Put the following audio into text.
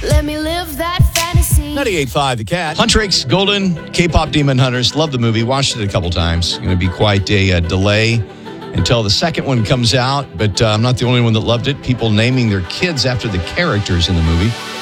Let me live that fantasy. 98.5 The Cat. Huntrix, Golden, K-pop Demon Hunters. Love the movie. Watched it a couple times. Going to be quite a delay until the second one comes out. But I'm not the only one that loved it. People naming their kids after the characters in the movie.